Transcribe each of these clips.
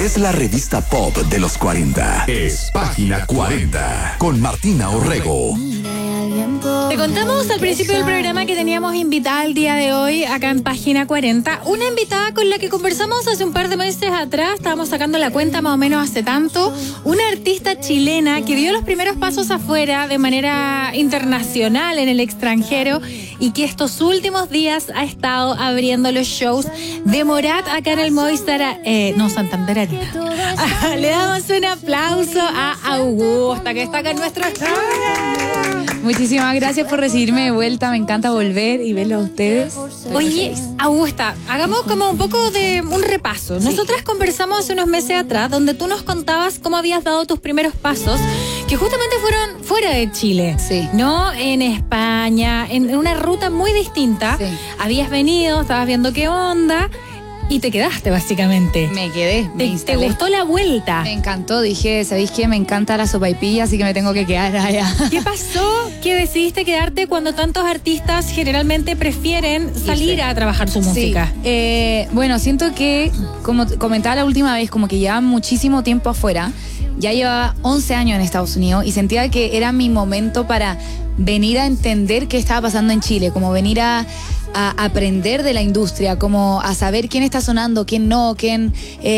Es la revista pop de los 40. Es Página 40 con Martina Orrego. Te contamos al principio del programa que teníamos invitada el día de hoy acá en Página 40, una invitada con la que conversamos hace un par de meses atrás, estábamos sacando la cuenta más o menos hace tanto, una artista chilena que dio los primeros pasos afuera de manera internacional en el extranjero y que estos últimos días ha estado abriendo los shows de Morat acá en el Movistar, Santander Arena. Le damos un aplauso a Augusta, que está acá en nuestro show. Muchísimas gracias por recibirme de vuelta, me encanta volver y verlos a ustedes. Oye, Augusta, hagamos como un poco de un repaso. Sí. Nosotras conversamos hace unos meses atrás donde tú nos contabas cómo habías dado tus primeros pasos, que justamente fueron fuera de Chile. Sí. No en España, en una ruta muy distinta. Sí. Habías venido, estabas viendo qué onda y te quedaste básicamente. Me quedé, me ¿Te instalé. gustó la vuelta? Me encantó, dije, ¿sabéis qué? Me encanta la sopaipilla, así que me tengo que quedar allá. ¿Qué pasó que decidiste quedarte cuando tantos artistas generalmente prefieren salir a trabajar su música? Sí. Bueno, siento que, como comentaba la última vez, como que llevaba muchísimo tiempo afuera. Ya llevaba 11 años en Estados Unidos y sentía que era mi momento para venir a entender qué estaba pasando en Chile, como venir a aprender de la industria, como a saber quién está sonando, quién no, quién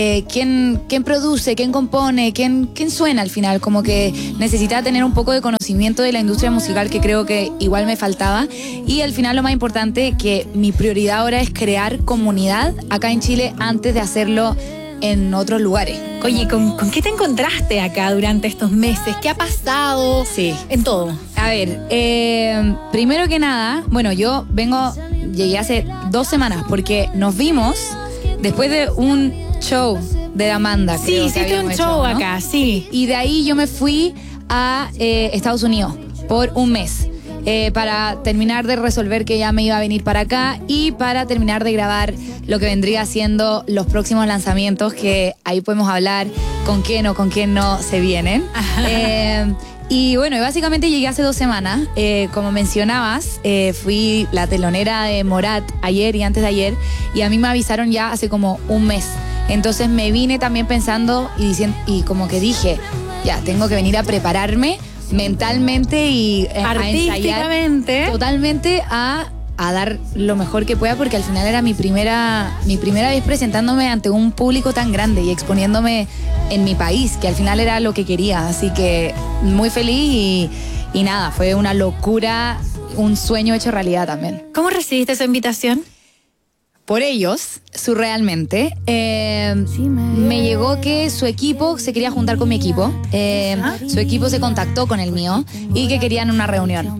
produce, quién compone, quién suena al final. Como que necesitaba tener un poco de conocimiento de la industria musical, que creo que igual me faltaba. Y al final lo más importante, que mi prioridad ahora es crear comunidad acá en Chile antes de hacerlo en otros lugares. Oye, ¿con qué te encontraste acá durante estos meses? ¿Qué ha pasado? Sí. En todo. A ver, primero que nada, bueno, llegué hace 2 semanas porque nos vimos después de un show de Amanda. Sí, hiciste un show ¿no? acá, sí. Y de ahí yo me fui a Estados Unidos por un mes. Para terminar de resolver que ya me iba a venir para acá y para terminar de grabar lo que vendría siendo los próximos lanzamientos, que ahí podemos hablar con quién no se vienen. Y bueno, básicamente llegué hace 2 semanas. Como mencionabas, fui la telonera de Morat ayer y antes de ayer, y a mí me avisaron ya hace como un mes. Entonces me vine también pensando y como que dije, ya, tengo que venir a prepararme mentalmente y a ensayar totalmente a dar lo mejor que pueda, porque al final era mi primera vez presentándome ante un público tan grande y exponiéndome en mi país, que al final era lo que quería. Así que muy feliz y nada, fue una locura, un sueño hecho realidad también. ¿Cómo recibiste esa invitación? Por ellos, surrealmente, me llegó que su equipo se quería juntar con mi equipo. Su equipo se contactó con el mío y que querían una reunión.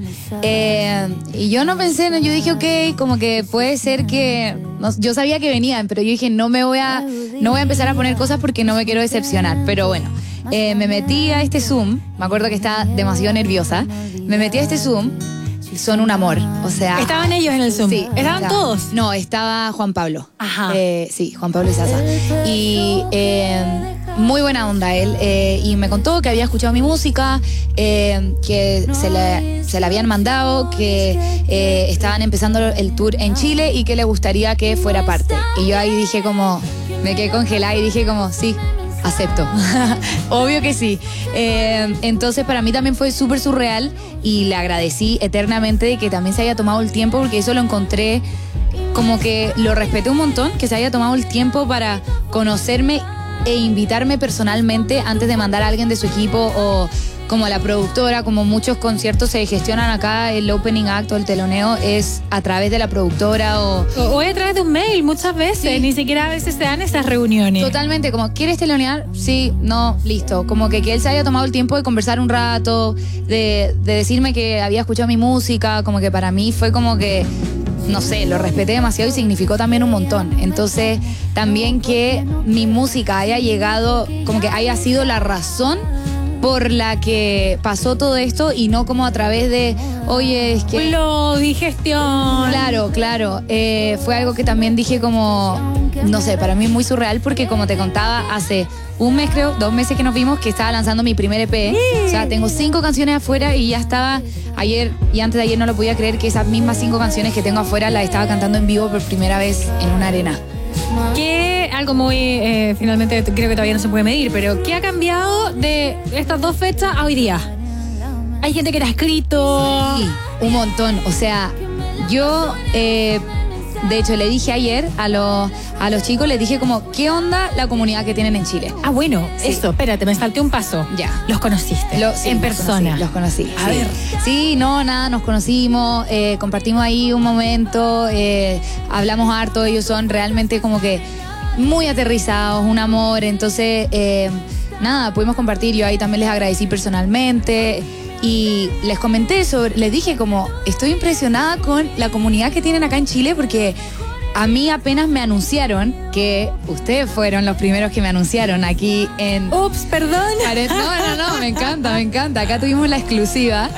Y yo no pensé, yo dije, ok, como que puede ser que... No, yo sabía que venían, pero yo dije, no voy a empezar a poner cosas porque no me quiero decepcionar. Pero bueno, me metí a este Zoom, me acuerdo que estaba demasiado nerviosa, me metí a este Zoom. Son un amor, o sea... ¿Estaban ellos en el Zoom? Sí. ¿Estaban todos? No, estaba Juan Pablo. Ajá. Sí, Juan Pablo Izaza. Y muy buena onda él. Y me contó que había escuchado mi música, que se la habían mandado, que estaban empezando el tour en Chile y que le gustaría que fuera parte. Y yo ahí dije como... Me quedé congelada y dije como, sí, acepto. Obvio que sí. Entonces para mí también fue súper surreal y le agradecí eternamente de que también se haya tomado el tiempo, porque eso lo encontré como que lo respeté un montón, que se haya tomado el tiempo para conocerme e invitarme personalmente antes de mandar a alguien de su equipo, o como la productora. Como muchos conciertos se gestionan acá, el opening act o el teloneo es a través de la productora o es a través de un mail muchas veces, Sí. Ni siquiera a veces se dan esas reuniones. Totalmente, como, ¿quieres telonear? Sí, no, listo. Como que él se haya tomado el tiempo de conversar un rato, de decirme que había escuchado mi música, como que para mí fue como que, no sé, lo respeté demasiado y significó también un montón. Entonces, también que mi música haya llegado, como que haya sido la razón por la que pasó todo esto, y no como a través de, oye, es que... Lo digestión. Claro. Fue algo que también dije como, no sé, para mí muy surreal, porque como te contaba, hace un mes, creo, 2 meses que nos vimos, que estaba lanzando mi primer EP. O sea, tengo 5 canciones afuera y ya estaba ayer y antes de ayer, no lo podía creer, que esas mismas 5 canciones que tengo afuera las estaba cantando en vivo por primera vez en una arena. Algo muy, finalmente creo que todavía no se puede medir, pero ¿qué ha cambiado de estas 2 fechas a hoy día? Hay gente que te ha escrito. Sí, un montón. O sea, yo, de hecho, le dije ayer a los chicos, les dije como, ¿qué onda la comunidad que tienen en Chile? Ah, bueno, sí. Eso, espérate, me salté un paso. Ya. ¿Los conociste? Sí, en persona. Los conocí. A ver. Sí, no, nada, nos conocimos, compartimos ahí un momento, hablamos harto, ellos son realmente como que muy aterrizados, un amor, entonces, nada, pudimos compartir, yo ahí también les agradecí personalmente. Y les comenté les dije como, estoy impresionada con la comunidad que tienen acá en Chile porque a mí apenas me anunciaron que ustedes fueron los primeros que me anunciaron aquí en... Ups, perdón. No, me encanta. Acá tuvimos la exclusiva.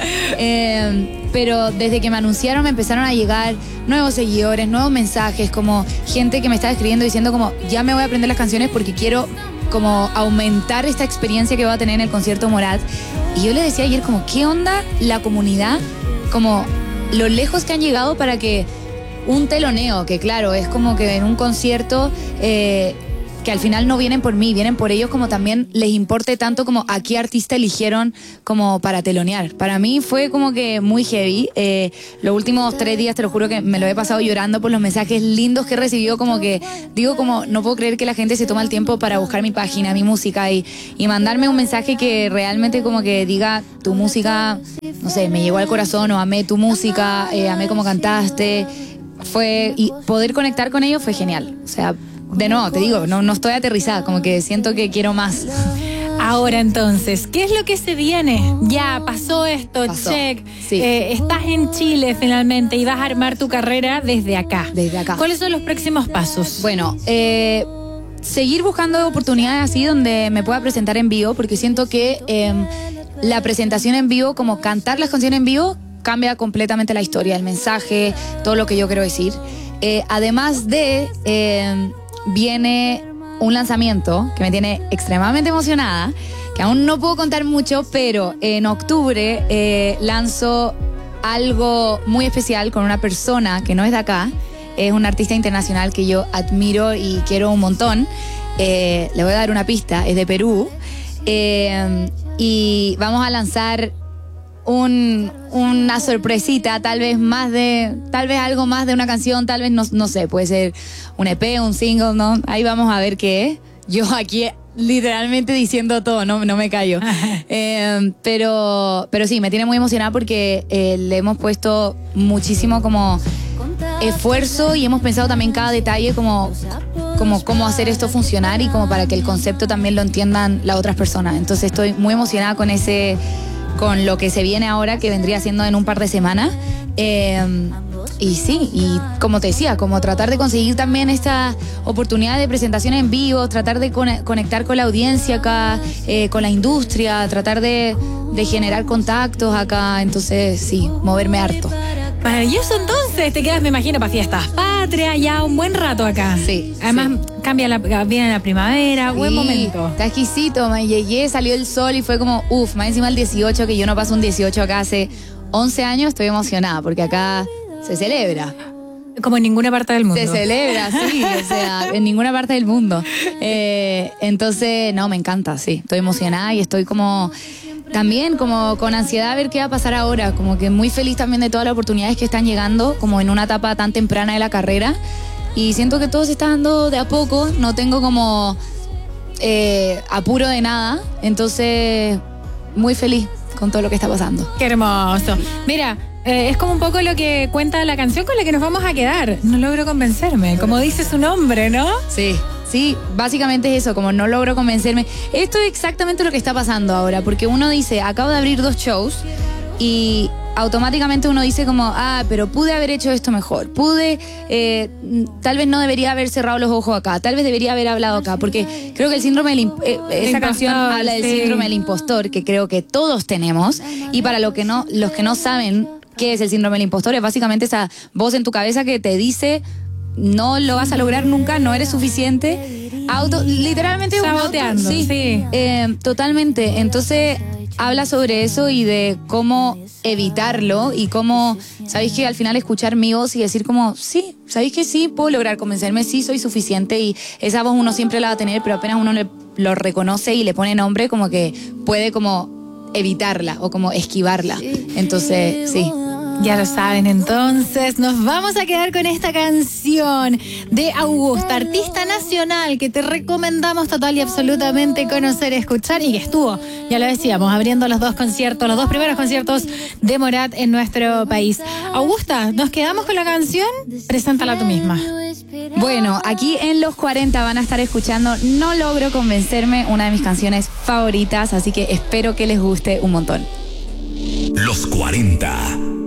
Pero desde que me anunciaron me empezaron a llegar nuevos seguidores, nuevos mensajes, como gente que me estaba escribiendo diciendo como, ya me voy a aprender las canciones porque quiero como aumentar esta experiencia que voy a tener en el concierto Morat. Y yo le decía ayer como, ¿qué onda la comunidad? Como lo lejos que han llegado para que un teloneo, que claro, es como que en un concierto que al final no vienen por mí, vienen por ellos, como también les importe tanto como a qué artista eligieron como para telonear. Para mí fue como que muy heavy. Los últimos 3 días, te lo juro que me lo he pasado llorando por los mensajes lindos que he recibido, como que digo como, no puedo creer que la gente se toma el tiempo para buscar mi página, mi música y mandarme un mensaje que realmente como que diga, tu música, no sé, me llegó al corazón, o amé tu música, amé cómo cantaste. Y poder conectar con ellos fue genial. O sea, de nuevo, te digo, no estoy aterrizada, como que siento que quiero más. Ahora entonces, ¿qué es lo que se viene? Ya pasó esto, check. Sí. Estás en Chile finalmente y vas a armar tu carrera desde acá. Desde acá. ¿Cuáles son los próximos pasos? Bueno, seguir buscando oportunidades así donde me pueda presentar en vivo, porque siento que la presentación en vivo, como cantar las canciones en vivo, cambia completamente la historia, el mensaje, todo lo que yo quiero decir. Además de, viene un lanzamiento que me tiene extremadamente emocionada, que aún no puedo contar mucho, pero en octubre lanzo algo muy especial con una persona que no es de acá, es un artista internacional que yo admiro y quiero un montón. Le voy a dar una pista, es de Perú, y vamos a lanzar una sorpresita, tal vez algo más de una canción, tal vez no sé, puede ser un EP, un single, ¿no? Ahí vamos a ver qué es. Yo aquí literalmente diciendo todo, no me callo. Pero sí, me tiene muy emocionada porque le hemos puesto muchísimo como esfuerzo y hemos pensado también cada detalle como cómo hacer esto funcionar y como para que el concepto también lo entiendan las otras personas. Entonces estoy muy emocionada con lo que se viene ahora, que vendría siendo en un par de semanas. Y sí, y como te decía, como tratar de conseguir también esta oportunidad de presentación en vivo, tratar de conectar con la audiencia acá, con la industria, tratar de generar contactos acá. Entonces, sí, moverme harto. Maravilloso, entonces te quedas, me imagino, para fiestas patrias, ya un buen rato acá. Sí. Además, viene la primavera, buen momento. Está exquisito, me llegué, salió el sol y fue como, más encima el 18, que yo no paso un 18 acá hace 11 años, estoy emocionada, porque acá se celebra. Como en ninguna parte del mundo. Se celebra, sí, o sea, en ninguna parte del mundo. Entonces, no, me encanta, sí, estoy emocionada y estoy como... También como con ansiedad a ver qué va a pasar ahora, como que muy feliz también de todas las oportunidades que están llegando, como en una etapa tan temprana de la carrera, y siento que todo se está dando de a poco, no tengo como apuro de nada, entonces muy feliz con todo lo que está pasando. Qué hermoso. Mira, es como un poco lo que cuenta la canción con la que nos vamos a quedar. No logro convencerme, como dice su nombre, ¿no? Sí, básicamente es eso, como no logro convencerme. Esto es exactamente lo que está pasando ahora, porque uno dice, acabo de abrir 2 shows y automáticamente uno dice como, pero pude haber hecho esto mejor, tal vez no debería haber cerrado los ojos acá, tal vez debería haber hablado acá, porque creo que el síndrome esa canción habla del síndrome del impostor, que creo que todos tenemos, y para los que no saben qué es el síndrome del impostor, es básicamente esa voz en tu cabeza que te dice... no lo vas a lograr nunca, no eres suficiente. Literalmente saboteando. Sí. Totalmente. Entonces habla sobre eso y de cómo evitarlo y cómo, ¿sabéis que al final escuchar mi voz y decir como, sí, ¿sabéis que sí? Puedo lograr convencerme, sí, soy suficiente, y esa voz uno siempre la va a tener, pero apenas uno lo reconoce y le pone nombre, como que puede como evitarla o como esquivarla. Entonces, sí. Ya lo saben, entonces nos vamos a quedar con esta canción de Augusta, artista nacional que te recomendamos total y absolutamente conocer, escuchar, y que estuvo, ya lo decíamos, abriendo los dos primeros conciertos de Morat en nuestro país. Augusta, nos quedamos con la canción, preséntala tú misma. Bueno, aquí en Los 40 van a estar escuchando No Logro Convencerme, una de mis canciones favoritas, así que espero que les guste un montón. Los 40.